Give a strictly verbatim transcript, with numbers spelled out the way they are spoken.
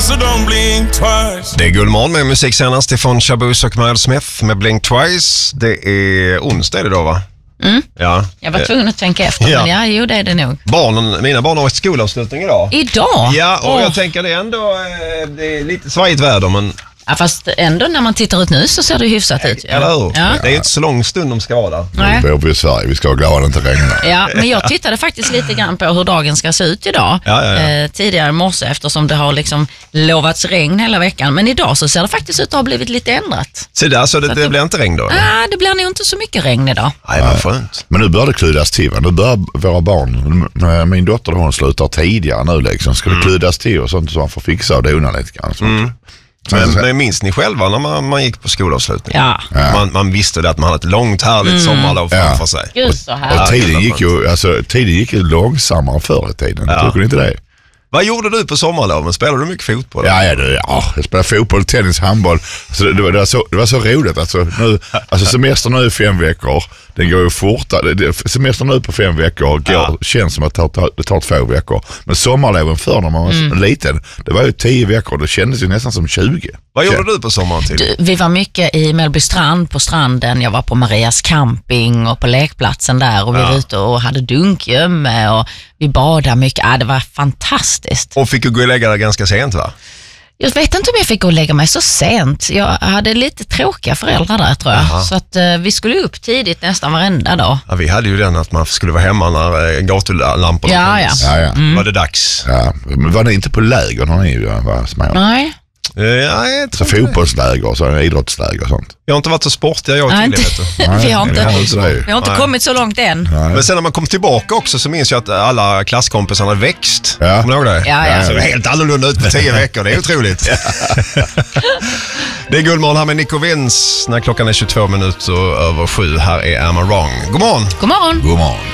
so don't blink twice. Det är Guldmorgon med musiksändaren Stefan Chabus och Miles Smith med Blink Twice. Det är onsdag idag, va? Mm. Ja. Jag var tvungen att tänka efter, ja. men ja, jo, det är det nog. Barnen, mina barn har ett skolavslutning idag. Idag? Ja, och oh. jag tänker det är ändå eh, det är lite svajigt väder, men... Ja, fast ändå när man tittar ut nu så ser det hyfsat ut. Ja. Eller hur? Ja. Det är inte så lång stund de ska vara där. Nej. Vi bor i Sverige, vi ska vara glada att det inte regnar. Ja, men jag tittade faktiskt lite grann på hur dagen ska se ut idag. Ja, ja, ja. Eh, tidigare i morse, eftersom det har liksom lovats regn hela veckan. Men idag så ser det faktiskt ut att ha blivit lite ändrat. Så det, alltså, det, Så det det- blir inte regn då? eller? Ah, det blir nog inte så mycket regn idag. Nej, vad skönt. Men nu börjar det klyddas till. Nu börjar våra barn, min dotter hon slutar tidigare nu liksom. Ska det klyddas till och sånt så man får fixa och dona lite grann. Mm. Men, men minns ni själva när man, man gick på skolavslutning? Ja. Ja. Man, man visste det att man hade ett långt härligt Mm. sommarlov framför Ja. sig. Gud så Och här. tiden gick ju, alltså, tiden gick ju långsammare förr i tiden. Ja. Tycker ni inte det? Vad gjorde du på sommarloven? Spelade du mycket fotboll? Ja, ja, det, ja, jag spelar fotboll, tennis, handboll. Så det, det, var, det, var så, det var så roligt. Alltså, nu, alltså semester nu är fem veckor. Den går ju fortare. Det- Semester nu på fem veckor går, Ja. känns som att det tar, det tar två veckor. Men sommarloven förr när man var Mm. liten, det var ju tio veckor. Det kändes ju nästan som tjugo. Vad gjorde du på sommaren till? Du, vi var mycket i Mellbystrand på stranden. Jag var på Marias camping och på lekplatsen där. Och vi var ute och hade dunkgömme och vi badade mycket. Ja, det var fantastiskt. Och fick du gå och lägga dig ganska sent, va? Jag vet inte om jag fick gå och lägga mig så sent. Jag hade lite tråkiga föräldrar där, tror jag. Aha. Så att eh, vi skulle upp tidigt nästan varenda dag. Ja, vi hade ju den att man skulle vara hemma när eh, gatulamporna Ja, tändes. Ja, ja. Var det dags? Ja, men var det inte på läger när ni var små? Nej, Eh, ja, jag, Så tror inte det. fotbollsläger och så idrottsläger och sånt. Jag har inte varit så sportig jag Nej, till det, inte. vet du. vi har inte, Nej, inte det. vi har inte Nej. kommit så långt än. Men sen när man kom tillbaka också så minns jag att alla klasskompisarna hade växt. Ja. Kommer du ihåg det? Ja, ja. Så det är helt annorlunda ut på tio veckor, det är otroligt. Det är Guldmorgon här med Nico Vince när klockan är tjugotvå minuter över sju. Här är Am I Wrong. God morgon! God morgon. God morgon.